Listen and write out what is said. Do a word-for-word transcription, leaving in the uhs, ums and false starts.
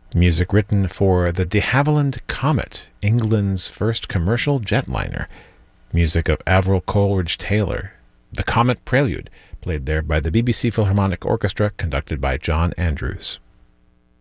Music written for the de Havilland Comet, England's first commercial jetliner. Music of Avril Coleridge-Taylor. The Comet Prelude, played there by the B B C Philharmonic Orchestra, conducted by John Andrews.